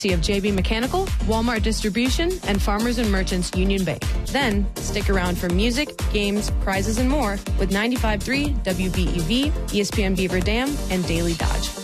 of JB Mechanical, Walmart Distribution, and Farmers and Merchants Union Bank. Then, stick around for music, games, prizes, and more with 95.3 WBEV, ESPN Beaver Dam, and Daily Dodge.